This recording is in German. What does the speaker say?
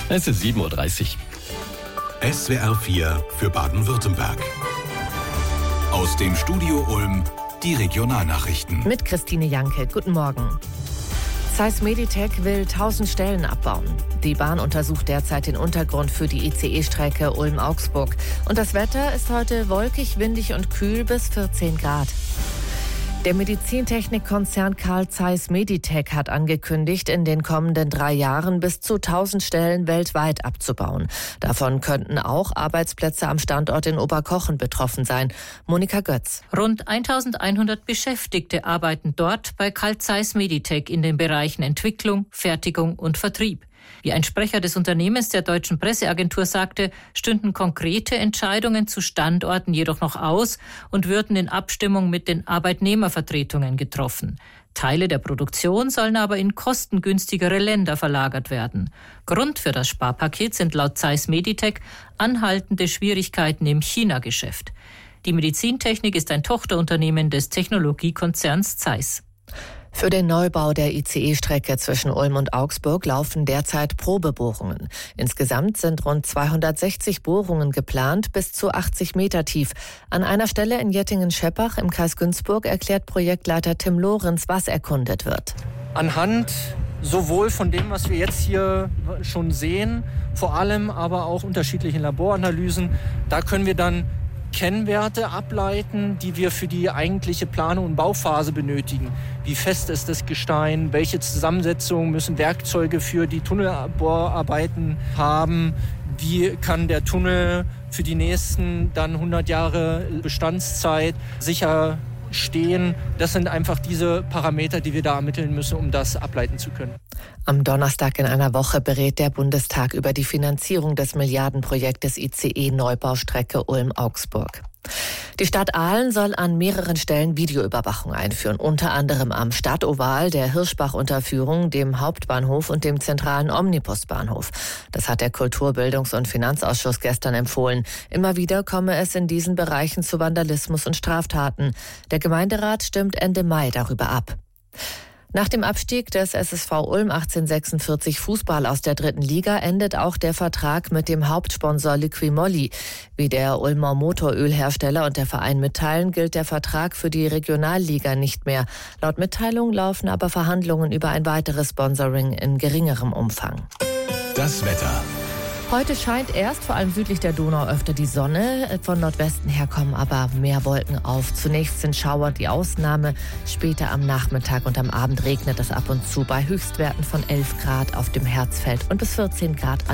Es ist 7:30 Uhr. SWR 4 für Baden-Württemberg. Aus dem Studio Ulm die Regionalnachrichten. Mit Christine Janke. Guten Morgen. Zeiss Meditec will 1000 Stellen abbauen. Die Bahn untersucht derzeit den Untergrund für die ICE-Strecke Ulm-Augsburg. Und das Wetter ist heute wolkig, windig und kühl bis 14 Grad. Der Medizintechnikkonzern Carl Zeiss Meditec hat angekündigt, in den kommenden 3 Jahren bis zu 1000 Stellen weltweit abzubauen. Davon könnten auch Arbeitsplätze am Standort in Oberkochen betroffen sein. Monika Götz. Rund 1100 Beschäftigte arbeiten dort bei Carl Zeiss Meditec in den Bereichen Entwicklung, Fertigung und Vertrieb. Wie ein Sprecher des Unternehmens der deutschen Presseagentur sagte, stünden konkrete Entscheidungen zu Standorten jedoch noch aus und würden in Abstimmung mit den Arbeitnehmervertretungen getroffen. Teile der Produktion sollen aber in kostengünstigere Länder verlagert werden. Grund für das Sparpaket sind laut Zeiss Meditec anhaltende Schwierigkeiten im China-Geschäft. Die Medizintechnik ist ein Tochterunternehmen des Technologiekonzerns Zeiss. Für den Neubau der ICE-Strecke zwischen Ulm und Augsburg laufen derzeit Probebohrungen. Insgesamt sind rund 260 Bohrungen geplant, bis zu 80 Meter tief. An einer Stelle in Jettingen-Scheppach im Kreis Günzburg erklärt Projektleiter Tim Lorenz, was erkundet wird. Anhand sowohl von dem, was wir jetzt hier schon sehen, vor allem aber auch unterschiedlichen Laboranalysen, da können wir dann Kennwerte ableiten, die wir für die eigentliche Planung und Bauphase benötigen. Wie fest ist das Gestein? Welche Zusammensetzung müssen Werkzeuge für die Tunnelbohrarbeiten haben? Wie kann der Tunnel für die nächsten dann 100 Jahre Bestandszeit sicher stehen? Das sind einfach diese Parameter, die wir da ermitteln müssen, um das ableiten zu können. Am Donnerstag in einer Woche berät der Bundestag über die Finanzierung des Milliardenprojektes ICE-Neubaustrecke Ulm-Augsburg. Die Stadt Aalen soll an mehreren Stellen Videoüberwachung einführen, unter anderem am Stadtoval, der Hirschbach-Unterführung, dem Hauptbahnhof und dem zentralen Omnibusbahnhof. Das hat der Kultur-, Bildungs- und Finanzausschuss gestern empfohlen. Immer wieder komme es in diesen Bereichen zu Vandalismus und Straftaten. Der Gemeinderat stimmt Ende Mai darüber ab. Nach dem Abstieg des SSV Ulm 1846 Fußball aus der 3. Liga endet auch der Vertrag mit dem Hauptsponsor Liqui-Moly. Wie der Ulmer Motorölhersteller und der Verein mitteilen, gilt der Vertrag für die Regionalliga nicht mehr. Laut Mitteilung laufen aber Verhandlungen über ein weiteres Sponsoring in geringerem Umfang. Das Wetter. Heute scheint erst vor allem südlich der Donau öfter die Sonne. Von Nordwesten her kommen aber mehr Wolken auf. Zunächst sind Schauer die Ausnahme. Später am Nachmittag und am Abend regnet es ab und zu bei Höchstwerten von 11 Grad auf dem Herzfeld und bis 14 Grad an